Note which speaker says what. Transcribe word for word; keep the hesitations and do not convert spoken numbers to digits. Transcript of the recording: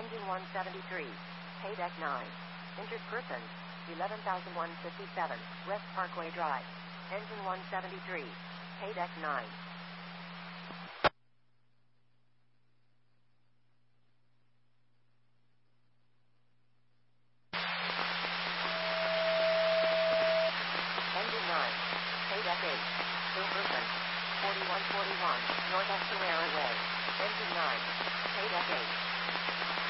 Speaker 1: Engine one seventy-three. Pay deck nine. Injured person. eleven thousand one hundred fifty-seven. West Parkway Drive. Engine one seventy-three. Pay deck nine. Engine nine. Pay deck eight. Ill person. forty-one forty-one. North Escalera Way. Engine nine. Pay deck eight.